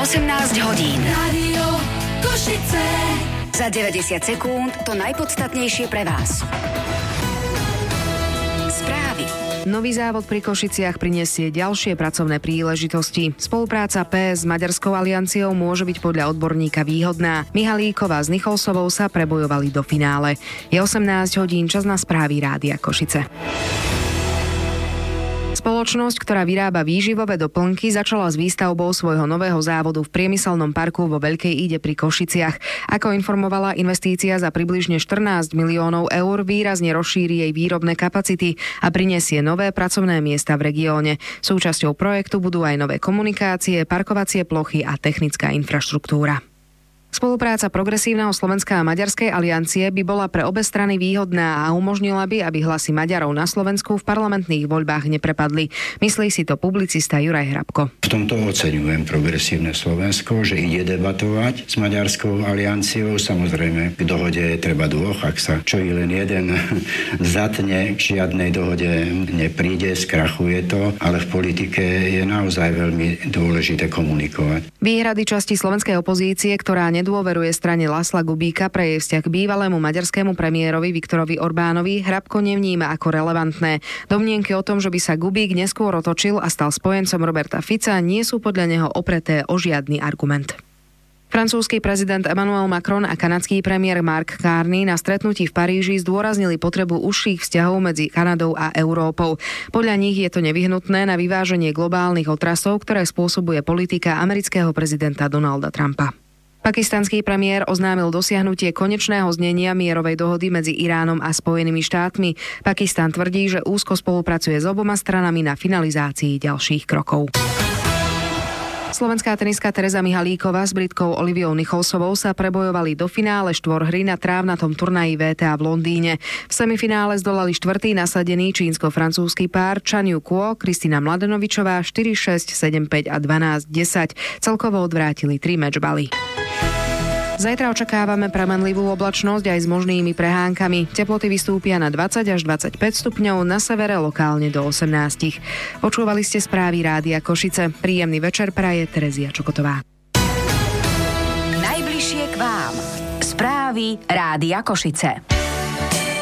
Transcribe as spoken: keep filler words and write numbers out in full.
osemnásť hodín. Rádio Košice. Za deväťdesiat sekúnd to najpodstatnejšie pre vás. Správy. Nový závod pri Košiciach prinesie ďalšie pracovné príležitosti. Spolupráca pé es s Maďarskou alianciou môže byť podľa odborníka výhodná. Mihalíková s Nicholsovou sa prebojovali do finále. Je osemnásť hodín, čas na správy Rádia Košice. Spoločnosť, ktorá vyrába výživové doplnky, začala s výstavbou svojho nového závodu v priemyselnom parku vo Veľkej Ide pri Košiciach. Ako informovala, investícia za približne štrnásť miliónov eur výrazne rozšíri jej výrobné kapacity a prinesie nové pracovné miesta v regióne. Súčasťou projektu budú aj nové komunikácie, parkovacie plochy a technická infraštruktúra. Spolupráca Progresívneho Slovenska a Maďarskej aliancie by bola pre obe strany výhodná a umožnila by, aby hlasy Maďarov na Slovensku v parlamentných voľbách neprepadli. Myslí si to publicista Juraj Hrabko. V tomto oceňujem Progresívne Slovensko, že ide debatovať s Maďarskou alianciou. Samozrejme, k dohode treba dvoch, ak sa čo i len jeden zatne, k žiadnej dohode nepríde, skrachuje to, ale v politike je naozaj veľmi dôležité komunikovať. Výhrady časti slovenskej opozície, ktorá nedôveruje strane Lasla Gubíka pre jej vzťah k bývalému maďarskému premiérovi Viktorovi Orbánovi, Hrabko nevníma ako relevantné. Domnienky o tom, že by sa Gubík neskôr otočil a stal spojencom Roberta Fica, nie sú podľa neho opreté o žiadny argument. Francúzsky prezident Emmanuel Macron a kanadský premiér Mark Carney na stretnutí v Paríži zdôraznili potrebu užších vzťahov medzi Kanadou a Európou. Podľa nich je to nevyhnutné na vyváženie globálnych otrasov, ktoré spôsobuje politika amerického prezidenta Donalda Trumpa. Pakistanský premiér oznámil dosiahnutie konečného znenia mierovej dohody medzi Iránom a Spojenými štátmi. Pakistan tvrdí, že úzko spolupracuje s oboma stranami na finalizácii ďalších krokov. Slovenská tenistka Tereza Mihalíková s Britkou Oliviou Nicholsovou sa prebojovali do finále štvorhry na trávnatom turnaji vé té á v Londýne. V semifinále zdolali štvrtý nasadený čínsko-francúzsky pár Chan Yu Kuo, Kristina Mladenovičová štyri šesť, sedem päť a dvanásť desať. Celkovo odvrátili tri mečbaly. Zajtra očakávame premenlivú oblačnosť aj s možnými prehánkami. Teploty vystúpia na dvadsať až dvadsaťpäť stupňov, na severe lokálne do osemnásť. Počúvali ste správy Rádia Košice. Príjemný večer praje Terezia Čokotová. Najbližšie k vám. Správy Rádia Košice.